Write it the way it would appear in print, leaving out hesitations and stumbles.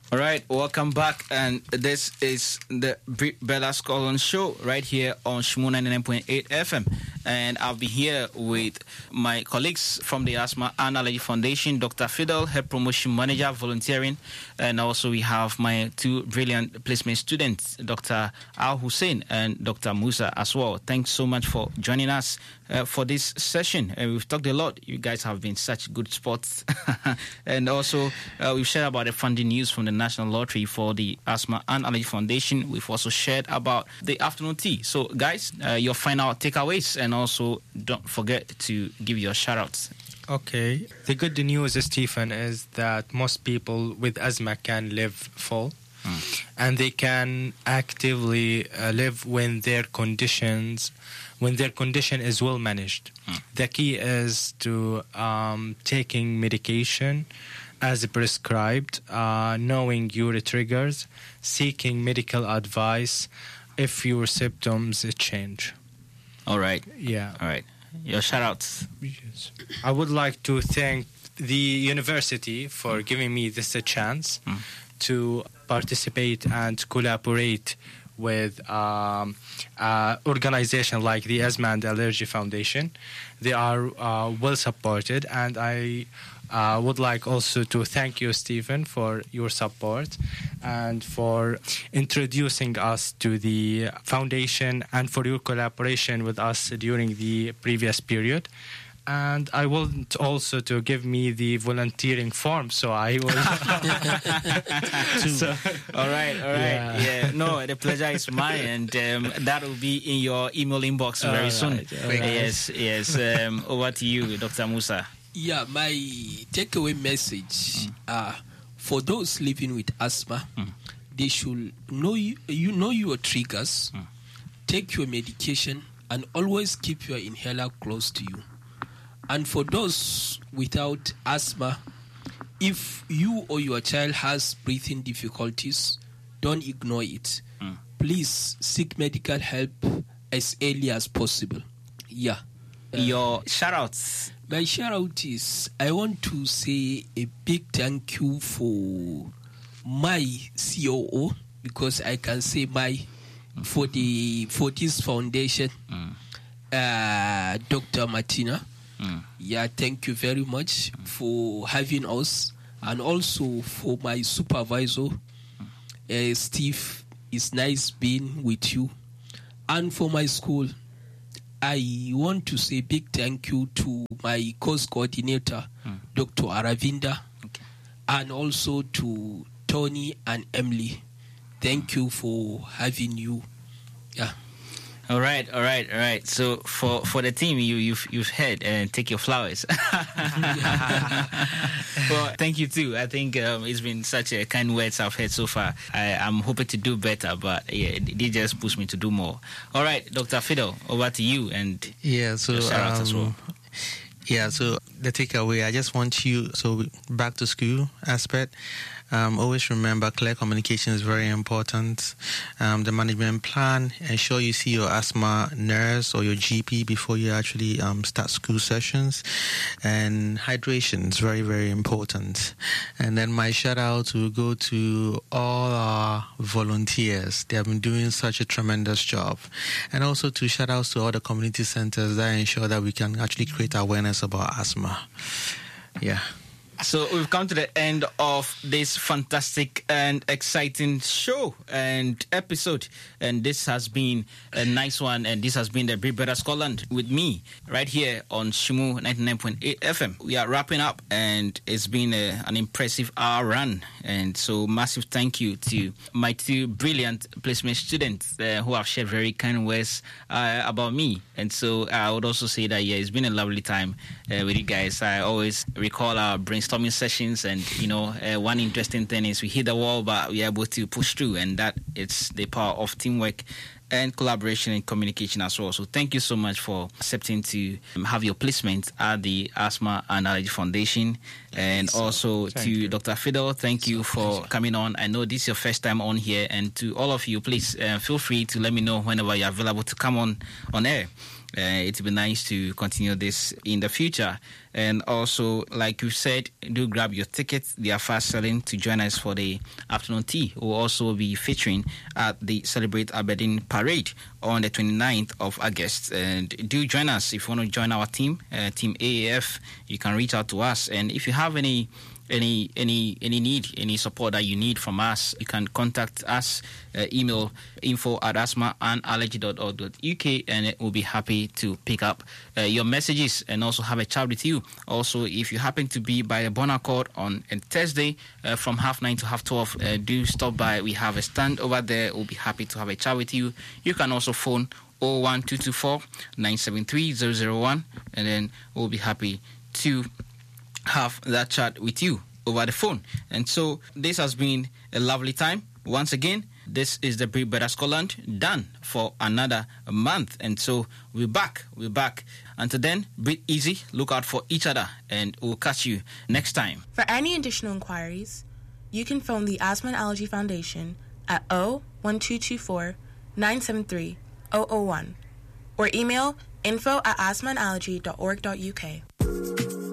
All right, welcome back, and this is the Bella Scotland Show right here on Shmoo 99.8 FM, and I'll be here with my colleagues from the Asthma and Allergy Foundation, Dr. Fidel, Head Promotion Manager, volunteering, and also we have my two brilliant placement students, Dr. Al Hussein and Dr. Musa as well. Thanks so much for joining us for this session. We've talked a lot. You guys have been such good sports, and also we've shared about the funding news from the National Lottery for the Asthma and Allergy Foundation. We've also shared about the afternoon tea. So, guys, your final takeaways, and also don't forget to give your shout-outs. Okay. The good news, Stephen, is that most people with asthma can live full, and they can actively live when their condition is well managed. The key is to taking medication as prescribed, knowing your triggers, seeking medical advice if your symptoms change. All right. Yeah. All right. Your shout-outs. Yes. I would like to thank the university for giving me this chance to participate and collaborate with organization like the Asthma and Allergy Foundation. They are well supported, and I would like also to thank you, Stephen, for your support and for introducing us to the foundation and for your collaboration with us during the previous period. And I want also to give me the volunteering form, so I will. All right. Yeah. No, the pleasure is mine, and that will be in your email inbox very soon. Right. Yes. Over to you, Dr. Musa. Yeah, my takeaway message for those living with asthma, they should know your triggers, take your medication, and always keep your inhaler close to you. And for those without asthma, if you or your child has breathing difficulties, don't ignore it. Please seek medical help as early as possible. Yeah. Your shout-outs. My shout-out is, I want to say a big thank you for my COO, because I can say for this foundation, Dr. Martina. Yeah, thank you very much for having us, and also for my supervisor, Steve. It's nice being with you, and for my school, I want to say big thank you to my course coordinator, Dr. Aravinda, and also to Tony and Emily. Thank you for having you. Yeah. All right. So for the team, you've heard, and take your flowers. Well, thank you too. I think it's been such a kind words I've heard so far. I'm hoping to do better, but yeah, they just push me to do more. All right, Dr. Fidel, over to you, and so shout out as well. Yeah, so the takeaway, I just want you, back to school aspect, always remember clear communication is very important. The management plan, ensure you see your asthma nurse or your GP before you actually start school sessions. And hydration is very, very important. And then my shout out will go to all our volunteers. They have been doing such a tremendous job. And also to shout outs to all the community centers that ensure that we can actually create awareness about asthma. Yeah. So we've come to the end of this fantastic and exciting show and episode, and this has been a nice one, and this has been the Big Brother Scotland with me right here on Shmoo 99.8 FM. We are wrapping up, and it's been an impressive hour run, and so massive thank you to my two brilliant placement students who have shared very kind words about me. And so I would also say that it's been a lovely time with you guys. I always recall our brainstorming sessions, and one interesting thing is we hit the wall, but we're able to push through, and that it's the power of teamwork and collaboration and communication as well. So thank you so much for accepting to have your placement at the Asthma and Allergy Foundation. And also to Dr. Fidel, thank you for coming on. I know this is your first time on here, and to all of you, please feel free to let me know whenever you're available to come on air. It would be nice to continue this in the future. And also, like you said, do grab your tickets. They are fast selling to join us for the afternoon tea. We'll also be featuring at the Celebrate Aberdeen Parade on the 29th of August. And do join us if you want to join our team, Team AAF. You can reach out to us. And if you have any need, any support that you need from us, you can contact us, email info@asthmaandallergy.org.uk, and we'll be happy to pick up your messages and also have a chat with you. Also, if you happen to be by the Bon Accord on a Thursday from 9:30 to 12:30, do stop by. We have a stand over there. We'll be happy to have a chat with you. You can also phone 01224 973 001, and then we'll be happy to have that chat with you over the phone. And so this has been a lovely time. Once again, this is the Breathe Better Scotland done for another month. And so we're back. Until then, breathe easy, look out for each other, and we'll catch you next time. For any additional inquiries, you can phone the Asthma and Allergy Foundation at 01224 973 001 or email info@asthmaandallergy.org.uk.